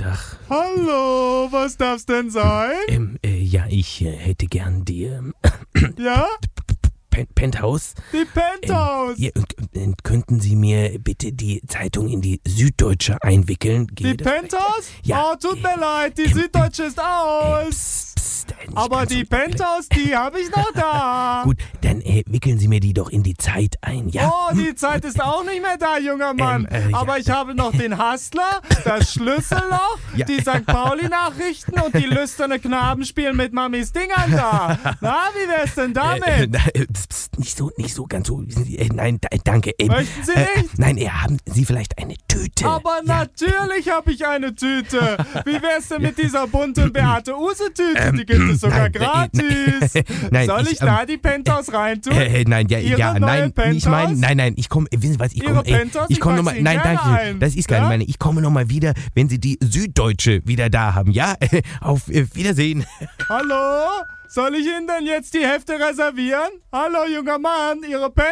Tag. Hallo, was darf's denn sein? Ja, ich hätte gern die Ja? Penthouse. Die Penthouse. Ja, könnten Sie mir bitte die Zeitung in die Süddeutsche einwickeln? Die Penthouse? Ja. Oh, tut mir leid, die Süddeutsche ist aus. Psst, nicht Aber ganz die so Penthouse, die habe ich noch da. Gut, dann wickeln Sie mir die doch in die Zeit ein, ja? Oh, die Zeit ist auch nicht mehr da, junger Mann. Ja. Aber ich habe noch den Hustler, das Schlüsselloch, Ja. die St. Pauli-Nachrichten und die lüsterne Knaben spielen mit Mamis Dingern da. Na, wie wär's denn damit? Psst, nicht so, ganz so. Nein, danke. Möchten Sie nicht? Nein, haben Sie vielleicht eine Tüte? Aber natürlich habe ich eine Tüte. Wie wär's denn mit dieser bunten Beate-Use-Tüte? Die gibt es sogar gratis. Nein, Soll ich da die Penthouse reintun? Nein, Ihre neue nein, Penthouse? nein, ich komme, wissen Sie was, Ihre Penthouse? ich komme nochmal, pack sie nein, gerne danke, ein. das ist gar nicht Ja? meine, ich komme nochmal wieder, wenn Sie die Süddeutsche wieder da haben, ja? Auf Wiedersehen. Hallo? Soll ich Ihnen denn jetzt die Hefte reservieren? Hallo, junger Mann, Ihre Penthouse?